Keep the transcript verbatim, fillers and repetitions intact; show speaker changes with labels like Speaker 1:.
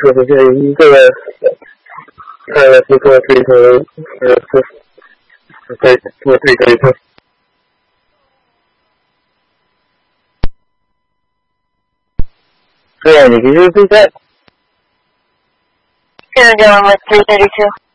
Speaker 1: 说是一个呃是做这个呃是在做这个一个。对啊，你其实是在。
Speaker 2: Zero Delaware three thirty two.